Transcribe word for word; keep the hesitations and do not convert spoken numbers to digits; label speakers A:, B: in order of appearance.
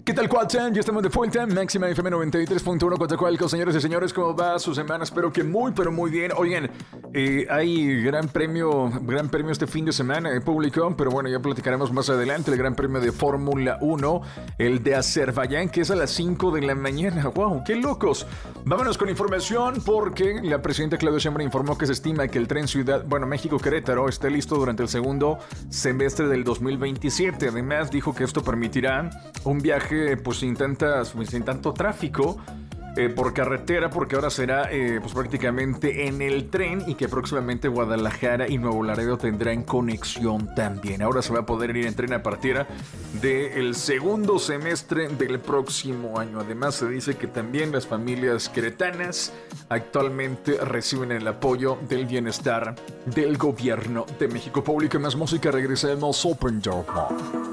A: ¿Qué tal, Cuatán? Ya estamos de vuelta. Máxima F M noventa y tres punto uno, Coatzacoalcos. Señores y señores, ¿cómo va su semana? Espero que muy, pero muy bien. Oigan, eh, hay gran premio, gran premio este fin de semana, eh, público, pero bueno, ya platicaremos más adelante. El gran premio de Fórmula uno, el de Azerbaiyán, que es a las cinco de la mañana. ¡Wow! ¡Qué locos! Vámonos con información, porque la presidenta Claudia Sheinbaum informó que se estima que el tren Ciudad, bueno, México-Querétaro esté listo durante el segundo semestre del dos mil veintisiete. Además, dijo que esto permitirá un viaje pues sin tantas, sin tanto tráfico eh, por carretera, porque ahora será eh, pues prácticamente en el tren, y que próximamente Guadalajara y Nuevo Laredo tendrán conexión también. Ahora se va a poder ir en tren a partir del segundo semestre del próximo año. Además, se dice que también las familias queretanas actualmente reciben el apoyo del bienestar del gobierno de México. Público, más música, regresemos. Open Door.